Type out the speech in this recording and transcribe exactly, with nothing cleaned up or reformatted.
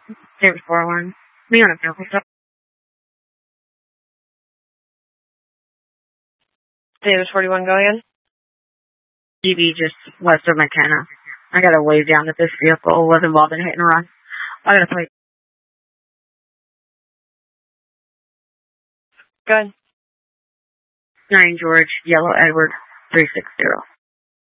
David four one. Me on a vehicle stop. Davis forty-one, go again. G B just west of McKenna. I got to wave down that this vehicle was involved in a hit and run. I got to play. Go ahead. nine George, Yellow Edward, three six zero.